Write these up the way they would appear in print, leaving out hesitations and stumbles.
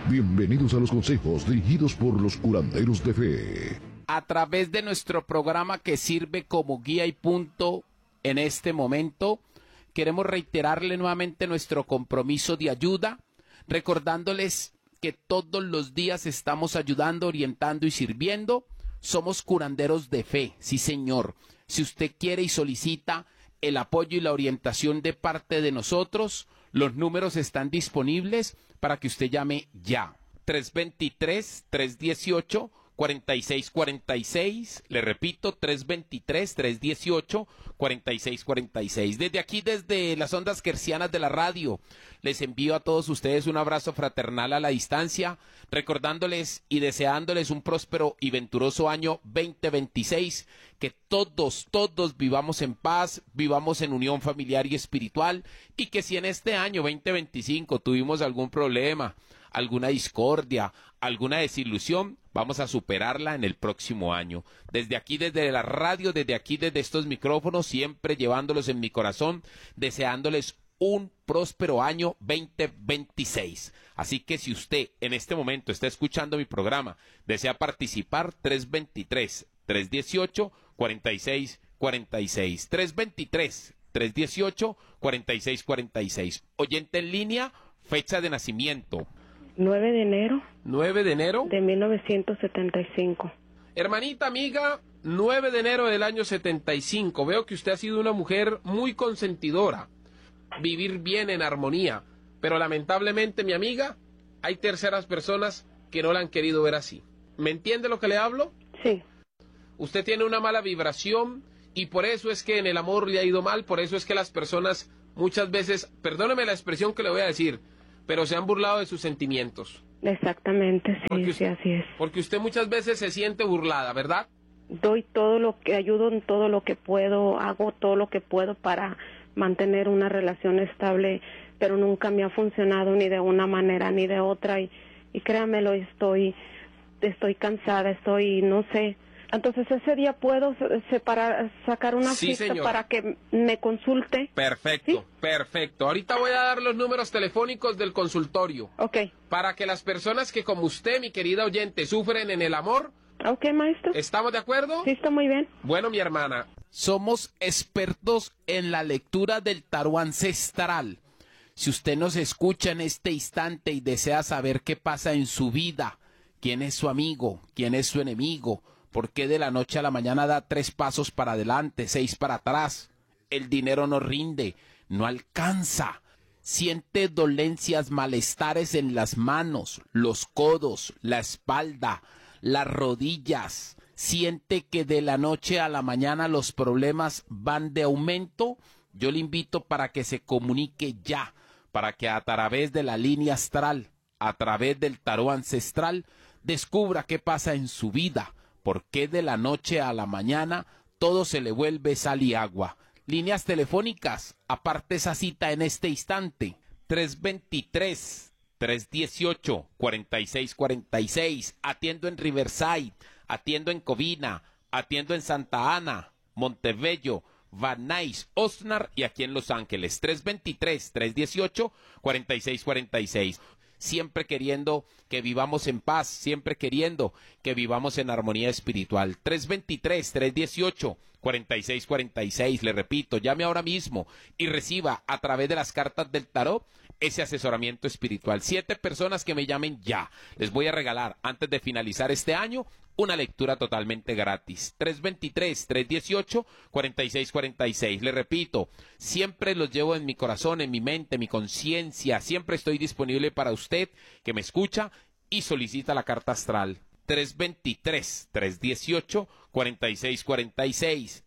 Bienvenidos a los consejos dirigidos por los curanderos de fe. A través de nuestro programa que sirve como guía y punto en este momento, queremos reiterarle nuevamente nuestro compromiso de ayuda, recordándoles que todos los días estamos ayudando, orientando y sirviendo. Somos curanderos de fe, sí señor. Si usted quiere y solicita el apoyo y la orientación de parte de nosotros, los números están disponibles para que usted llame ya. 323-318-4646. Le repito, 323-318-4646. Desde aquí, desde las ondas hercianas de la radio, les envío a todos ustedes un abrazo fraternal a la distancia, recordándoles y deseándoles un próspero y venturoso año 2026, que todos vivamos en paz, vivamos en unión familiar y espiritual, y que si en este año 2025 tuvimos algún problema, alguna discordia, alguna desilusión, vamos a superarla en el próximo año. Desde aquí, desde la radio, desde aquí, desde estos micrófonos, siempre llevándolos en mi corazón, deseándoles un próspero año 2026. Así que si usted en este momento está escuchando mi programa, desea participar, 323-318-4646. 323-318-4646. Oyente en línea, fecha de nacimiento. 9 de enero. 9 de enero. De 1975. Hermanita amiga, 9 de enero del año 75. Veo que usted ha sido una mujer muy consentidora. Vivir bien en armonía. Pero lamentablemente, mi amiga, hay terceras personas que no la han querido ver así. ¿Me entiende lo que le hablo? Sí. Usted tiene una mala vibración y por eso es que en el amor le ha ido mal. Por eso es que las personas muchas veces, perdóneme la expresión que le voy a decir, pero se han burlado de sus sentimientos. Exactamente, sí, Usted, sí, así es. Porque usted muchas veces se siente burlada, ¿verdad? Doy todo lo que, ayudo en todo lo que puedo, hago todo lo que puedo para mantener una relación estable, pero nunca me ha funcionado ni de una manera ni de otra, y créamelo, estoy cansada, no sé. Entonces ese día puedo sacar una cita, señora, para que me consulte. Perfecto, ¿Sí? Perfecto. Ahorita voy a dar los números telefónicos del consultorio. Ok. Para que las personas que como usted, mi querida oyente, sufren en el amor. Ok, maestro. ¿Estamos de acuerdo? Sí, está muy bien. Bueno, mi hermana, somos expertos en la lectura del tarot ancestral. Si usted nos escucha en este instante y desea saber qué pasa en su vida, quién es su amigo, quién es su enemigo, por qué de la noche a la mañana da 3 pasos para adelante, 6 para atrás, el dinero no rinde, no alcanza, siente dolencias, malestares en las manos, los codos, la espalda, las rodillas, siente que de la noche a la mañana los problemas van de aumento, yo le invito para que se comunique ya, para que a través de la línea astral, a través del tarot ancestral, descubra qué pasa en su vida, por qué de la noche a la mañana todo se le vuelve sal y agua. Líneas telefónicas, aparte esa cita en este instante, 323-318-4646, atiendo en Riverside, atiendo en Covina, atiendo en Santa Ana, Montebello, Van Nuys, Oxnard y aquí en Los Ángeles, 323-318-4646. Siempre queriendo que vivamos en paz, siempre queriendo que vivamos en armonía espiritual. 323-318-4646, le repito, llame ahora mismo y reciba a través de las cartas del tarot ese asesoramiento espiritual. 7 personas que me llamen ya. Les voy a regalar, antes de finalizar este año, una lectura totalmente gratis. 323-318-4646. Le repito, siempre los llevo en mi corazón, en mi mente, en mi conciencia. Siempre estoy disponible para usted que me escucha y solicita la carta astral. 323-318-4646.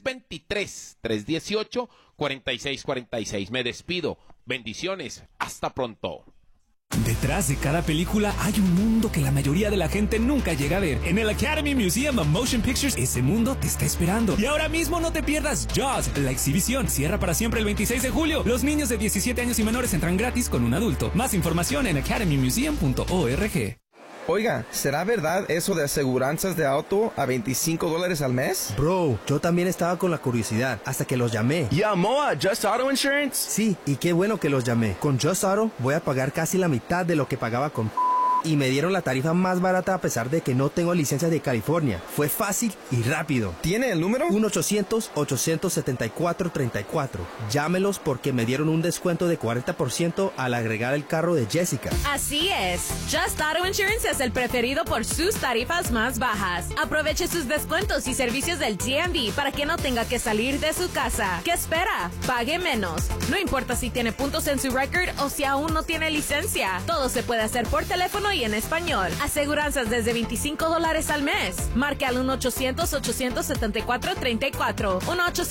323-318-4646. Me despido. Bendiciones. Hasta pronto. Detrás de cada película hay un mundo que la mayoría de la gente nunca llega a ver. En el Academy Museum of Motion Pictures, ese mundo te está esperando. Y ahora mismo no te pierdas Jaws, la exhibición. Cierra para siempre el 26 de julio. Los niños de 17 años y menores entran gratis con un adulto. Más información en academymuseum.org. Oiga, ¿será verdad eso de aseguranzas de auto a $25 al mes? Bro, yo también estaba con la curiosidad hasta que los llamé. ¿Llamó a Just Auto Insurance? Sí, y qué bueno que los llamé. Con Just Auto voy a pagar casi la mitad de lo que pagaba con... Y me dieron la tarifa más barata a pesar de que no tengo licencia de California. Fue fácil y rápido. ¿Tiene el número? 1-800-874-34. Llámelos porque me dieron un descuento de 40% al agregar el carro de Jessica. Así es. Just Auto Insurance es el preferido por sus tarifas más bajas. Aproveche sus descuentos y servicios del DMV para que no tenga que salir de su casa. ¿Qué espera? Pague menos. No importa si tiene puntos en su record o si aún no tiene licencia. Todo se puede hacer por teléfono y en español. Aseguranzas desde $25 al mes. Marque al 1-800-874-34.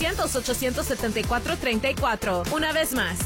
1-800-874-34. Una vez más,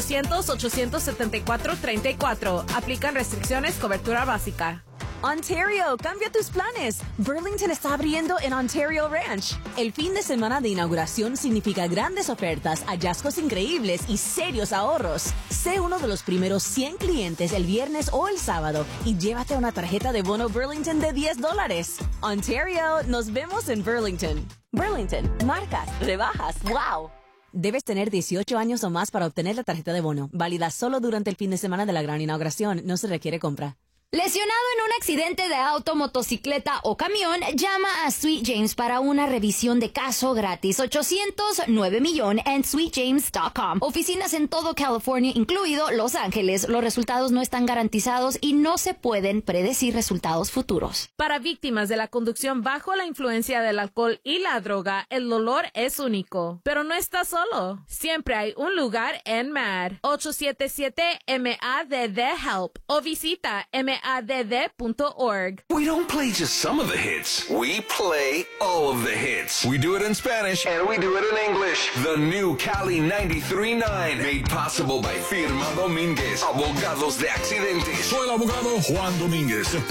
1-800-874-34. Aplican restricciones, cobertura básica. Ontario, cambia tus planes. Burlington está abriendo en Ontario Ranch. El fin de semana de inauguración significa grandes ofertas, hallazgos increíbles y serios ahorros. Sé uno de los primeros 100 clientes el viernes o el sábado y llévate una tarjeta de bono Burlington de $10. Ontario, nos vemos en Burlington. Burlington, marcas, rebajas, wow. Debes tener 18 años o más para obtener la tarjeta de bono. Válida solo durante el fin de semana de la gran inauguración. No se requiere compra. Lesionado en un accidente de auto, motocicleta o camión, llama a Sweet James para una revisión de caso gratis. 800-9 en sweetjames.com. Oficinas en todo California, incluido Los Ángeles. Los resultados no están garantizados y no se pueden predecir resultados futuros. Para víctimas de la conducción bajo la influencia del alcohol y la droga, el dolor es único. Pero no está solo. Siempre hay un lugar en MADD. 877-MADD-HELP o visita madd.org. We don't play just some of the hits. We play all of the hits. We do it in Spanish and we do it in English. The new Cali 93.9, made possible by Firma Domínguez, abogados de accidentes. Soy el abogado Juan Domínguez.